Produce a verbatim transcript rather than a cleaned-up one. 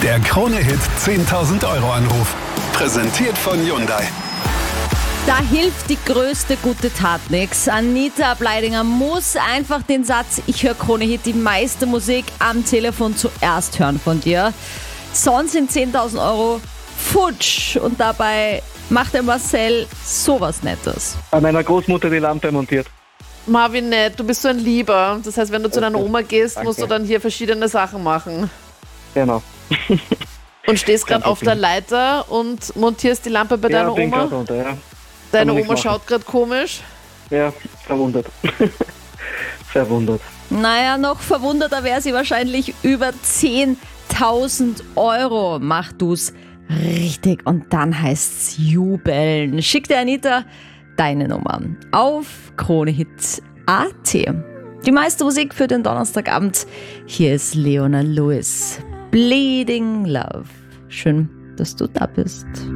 Der Krone-Hit zehntausend Euro Anruf. Präsentiert von Hyundai. Da hilft die größte gute Tat nix. Anita Bleidinger muss einfach den Satz, ich höre Krone-Hit, die meiste Musik am Telefon zuerst hören von dir. Sonst sind zehntausend Euro futsch. Und dabei macht der Marcel sowas Nettes. Bei meiner Großmutter die Lampe montiert. Marvin, nett, du bist so ein Lieber. Das heißt, wenn du zu deiner Okay. Oma gehst, Danke. musst du dann hier verschiedene Sachen machen. Genau. Und stehst Kein gerade auf der Problem. Leiter und montierst die Lampe bei Ja, deiner bin Oma. gerade unter, ja. Deine man nichts Oma machen. schaut gerade komisch. Ja, verwundert. Verwundert. Naja, noch verwunderter wäre sie wahrscheinlich über zehntausend Euro. Mach du's richtig und dann heißt's jubeln. Schick der Anita deine Nummer auf kronehit punkt at. Die meiste Musik für den Donnerstagabend. Hier ist Leona Lewis. Bleeding Love. Schön, dass du da bist.